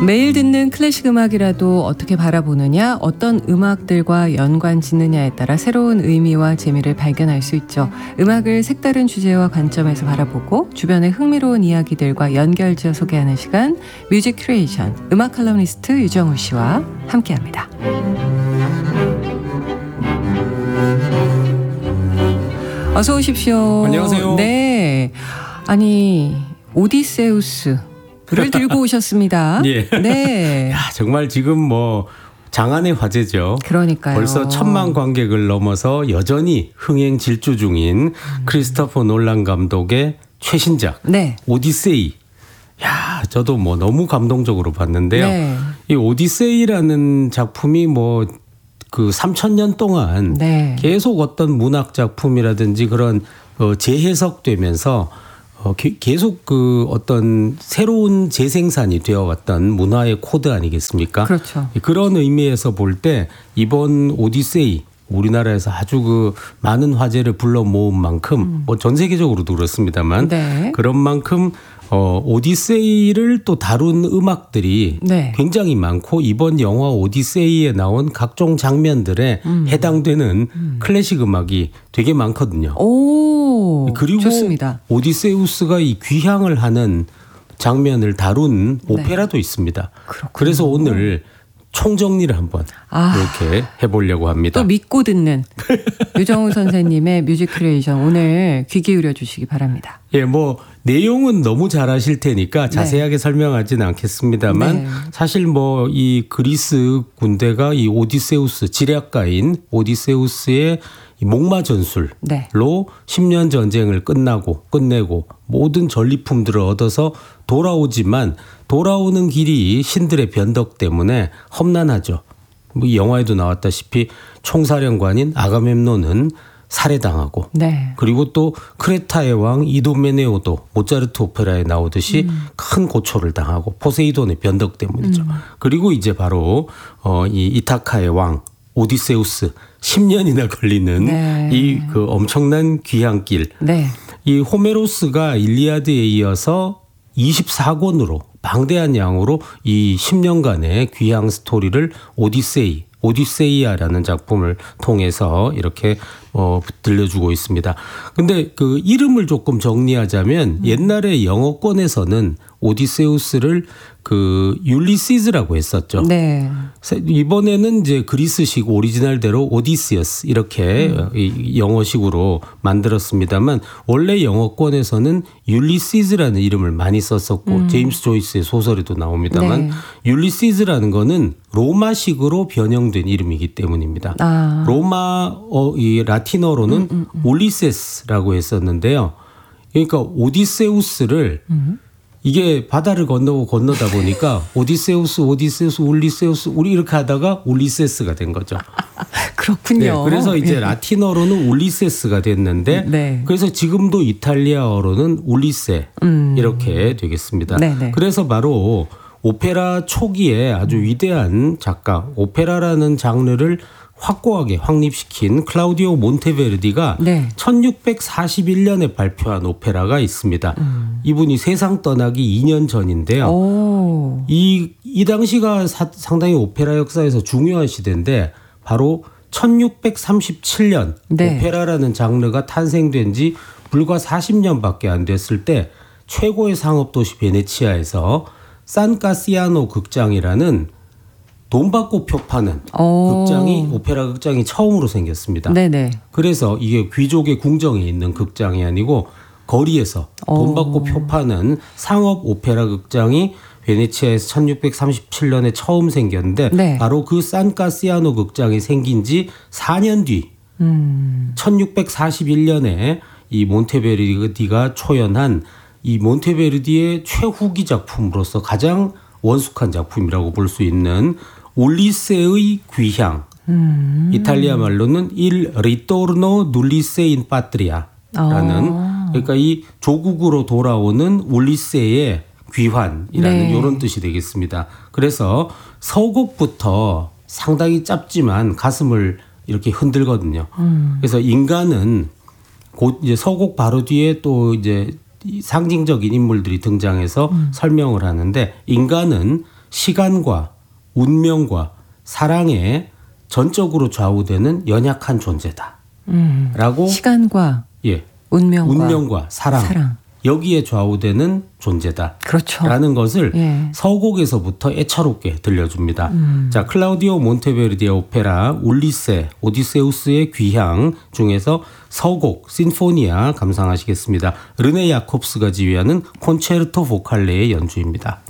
매일 듣는 클래식 음악이라도 어떻게 바라보느냐, 어떤 음악들과 연관 짓느냐에 따라 새로운 의미와 재미를 발견할 수 있죠. 음악을 색다른 주제와 관점에서 바라보고 주변의 흥미로운 이야기들과 연결지어 소개하는 시간, 뮤직 큐레이션, 음악 칼럼니스트 유정우 씨와 함께합니다. 어서 오십시오. 안녕하세요. 네, 아니 오디세우스 를 들고 오셨습니다. 예. 네. 야, 정말 지금 뭐 장안의 화제죠. 그러니까요. 벌써 1000만 관객을 넘어서 여전히 흥행 질주 중인 크리스토퍼 놀란 감독의 최신작 네. 오디세이. 야, 저도 뭐 너무 감동적으로 봤는데요. 네. 이 오디세이라는 작품이 뭐 그 3000년 동안 네. 계속 어떤 문학 작품이라든지 그런 재해석되면서 계속 그 어떤 새로운 재생산이 되어왔던 문화의 코드 아니겠습니까? 그렇죠. 그런 의미에서 볼 때 이번 오디세이 우리나라에서 아주 그 많은 화제를 불러 모은 만큼 뭐 전 세계적으로도 그렇습니다만 네. 그런 만큼 오디세이를 또 다룬 음악들이 네. 굉장히 많고 이번 영화 오디세이에 나온 각종 장면들에 해당되는 클래식 음악이 되게 많거든요. 오, 그리고 좋습니다. 오디세우스가 이 귀향을 하는 장면을 다룬 오페라도 있습니다. 그렇군요. 그래서 오늘 총정리를 한번 이렇게 해보려고 합니다. 또 믿고 듣는 유정우 선생님의 뮤직 큐레이션, 오늘 귀 기울여 주시기 바랍니다. 예, 뭐 내용은 너무 잘 아실 테니까 자세하게 설명하지는 않겠습니다만 네. 사실 뭐 이 그리스 군대가 이 오디세우스 지략가인 오디세우스의 이 목마 전술로 네. 10년 전쟁을 끝내고 모든 전리품들을 얻어서 돌아오지만 돌아오는 길이 신들의 변덕 때문에 험난하죠. 뭐 이 영화에도 나왔다시피 총사령관인 아가멤논은 살해당하고 네. 그리고 또 크레타의 왕 이도메네오도 모차르트 오페라에 나오듯이 큰 고초를 당하고 포세이돈의 변덕 때문이죠. 그리고 이제 바로 이 이타카의 왕 오디세우스 10년이나 걸리는 네. 이 그 엄청난 귀향길. 네. 이 호메로스가 일리아드에 이어서 24권으로 방대한 양으로 이 10년간의 귀향 스토리를 오디세이아라는 작품을 통해서 이렇게 들려주고 있습니다. 근데 그 이름을 조금 정리하자면 옛날에 영어권에서는 오디세우스를 그 율리시즈라고 했었죠. 네. 이번에는 이제 그리스식 오리지널대로 오디시어스 이렇게 영어식으로 만들었습니다만 원래 영어권에서는 율리시즈라는 이름을 많이 썼었고 제임스 조이스의 소설에도 나옵니다만 네. 율리시즈라는 거는 로마식으로 변형된 이름이기 때문입니다. 이 라틴어로는 울리세스라고 했었는데요. 그러니까 오디세우스를 이게 바다를 건너다 보니까 오디세우스, 울리세우스 우리 이렇게 하다가 울리세스가 된 거죠. 그렇군요. 네, 그래서 이제 라틴어로는 울리세스가 됐는데 네. 그래서 지금도 이탈리아어로는 울리세 이렇게 되겠습니다. 네네. 그래서 바로 오페라 초기에 아주 위대한 작가, 오페라라는 장르를 확고하게 확립시킨 클라우디오 몬테베르디가 네. 1641년에 발표한 오페라가 있습니다. 이분이 세상 떠나기 2년 전인데요. 오. 이 당시가 상당히 오페라 역사에서 중요한 시대인데 바로 1637년 네. 오페라라는 장르가 탄생된 지 불과 40년밖에 안 됐을 때 최고의 상업도시 베네치아에서 산카시아노 극장이라는 돈 받고 표 파는 오페라 극장이 처음으로 생겼습니다. 네네. 그래서 이게 귀족의 궁정에 있는 극장이 아니고 거리에서 돈 받고 표 파는 상업 오페라 극장이 베네치아에서 1637년에 처음 생겼는데 네. 바로 그 산카시아노 극장이 생긴 지 4년 뒤 1641년에 이 몬테베르디가 초연한 이 몬테베르디의 최후기 작품으로서 가장 원숙한 작품이라고 볼 수 있는 울리세의 귀향. 이탈리아 말로는 Il ritorno d'Ulisse in patria라는 그러니까 이 조국으로 돌아오는 울리세의 귀환이라는 네. 이런 뜻이 되겠습니다. 그래서 서곡부터 상당히 짧지만 가슴을 이렇게 흔들거든요. 그래서 인간은 곧 이제 서곡 바로 뒤에 또 이제 상징적인 인물들이 등장해서 설명을 하는데 인간은 시간과 운명과 사랑에 전적으로 좌우되는 연약한 존재다. 라고 시간과 예, 운명과 사랑. 여기에 좌우되는 존재다. 그렇죠. 라는 것을 예. 서곡에서부터 애처롭게 들려줍니다. 자, 클라우디오 몬테베르디의 오페라 울리세, 오디세우스의 귀향 중에서 서곡, 신포니아 감상하시겠습니다. 르네 야콥스가 지휘하는 콘체르토 보칼레의 연주입니다.